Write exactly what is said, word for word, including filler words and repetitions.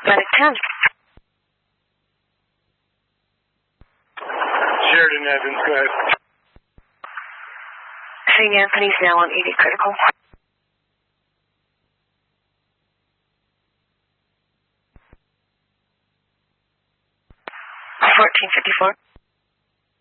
Medic ten. Sheridan Evans, go ahead. Saint Anthony's now on eighty critical. fourteen fifty-four.